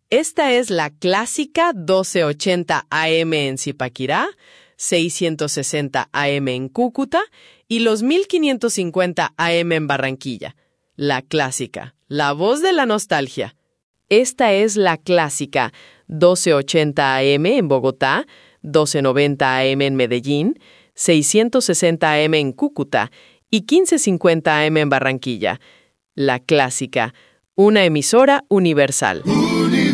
Esta es la clásica 1280 AM en Zipaquirá, 660 AM en Cúcuta y los 1550 AM en Barranquilla. La clásica, la voz de la nostalgia. Esta es la clásica 1280 AM en Bogotá, 1290 AM en Medellín, 660 AM en Cúcuta y 1550 AM en Barranquilla. La clásica, una emisora universal.